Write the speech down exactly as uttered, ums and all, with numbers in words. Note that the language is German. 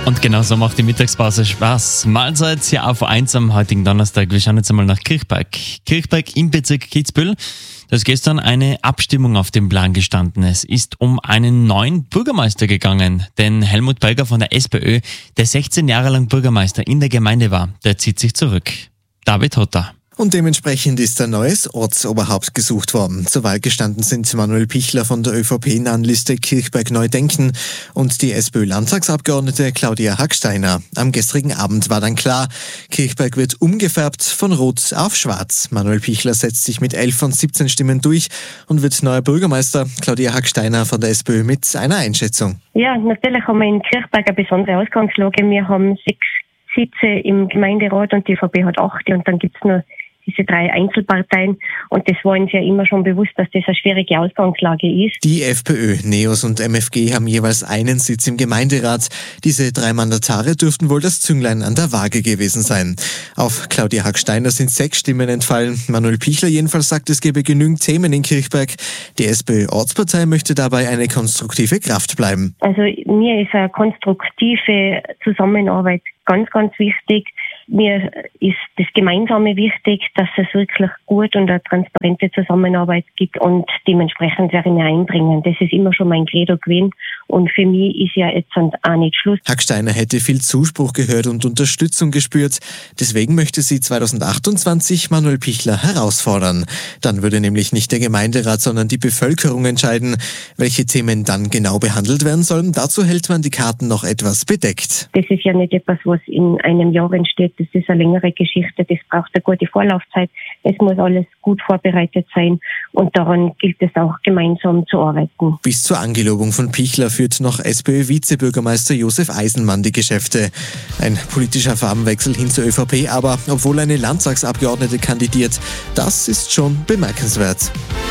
Und genau so macht die Mittagspause Spaß. Mahlzeit hier auf eins am heutigen Donnerstag. Wir schauen jetzt einmal nach Kirchberg. Kirchberg im Bezirk Kitzbühel. Da ist gestern eine Abstimmung auf dem Plan gestanden. Es ist um einen neuen Bürgermeister gegangen. Denn Helmut Pelger von der SPÖ, der sechzehn Jahre lang Bürgermeister in der Gemeinde war, der zieht sich zurück. David Hotter. Und dementsprechend ist ein neues Ortsoberhaupt gesucht worden. Zur Wahl gestanden sind Manuel Pichler von der ÖVP-nahen Liste Kirchberg Neu Denken und die SPÖ-Landtagsabgeordnete Claudia Hacksteiner. Am gestrigen Abend war dann klar, Kirchberg wird umgefärbt von Rot auf Schwarz. Manuel Pichler setzt sich mit elf von siebzehn Stimmen durch und wird neuer Bürgermeister. Claudia Hacksteiner von der SPÖ mit einer Einschätzung. Ja, natürlich haben wir in Kirchberg eine besondere Ausgangslage. Wir haben sechs Sitze im Gemeinderat und die ÖVP hat acht und dann gibt's nur diese drei Einzelparteien und das war uns ja immer schon bewusst, dass das eine schwierige Ausgangslage ist. Die FPÖ, NEOS und M F G haben jeweils einen Sitz im Gemeinderat. Diese drei Mandatare dürften wohl das Zünglein an der Waage gewesen sein. Auf Claudia Hacksteiner sind sechs Stimmen entfallen. Manuel Pichler jedenfalls sagt, es gebe genügend Themen in Kirchberg. Die SPÖ-Ortspartei möchte dabei eine konstruktive Kraft bleiben. Also mir ist eine konstruktive Zusammenarbeit ganz, ganz wichtig. Mir ist das Gemeinsame wichtig, dass es wirklich gut und eine transparente Zusammenarbeit gibt und dementsprechend werde ich mich einbringen. Das ist immer schon mein Credo gewesen und für mich ist ja jetzt auch nicht Schluss. Hacksteiner hätte viel Zuspruch gehört und Unterstützung gespürt. Deswegen möchte sie zweitausendachtundzwanzig Manuel Pichler herausfordern. Dann würde nämlich nicht der Gemeinderat, sondern die Bevölkerung entscheiden, welche Themen dann genau behandelt werden sollen. Dazu hält man die Karten noch etwas bedeckt. Das ist ja nicht etwas, was in einem Jahr entsteht. Das ist eine längere Geschichte, das braucht eine gute Vorlaufzeit. Es muss alles gut vorbereitet sein und daran gilt es auch gemeinsam zu arbeiten. Bis zur Angelobung von Pichler führt noch SPÖ-Vizebürgermeister Josef Eisenmann die Geschäfte. Ein politischer Farbenwechsel hin zur ÖVP, aber obwohl eine Landtagsabgeordnete kandidiert, das ist schon bemerkenswert.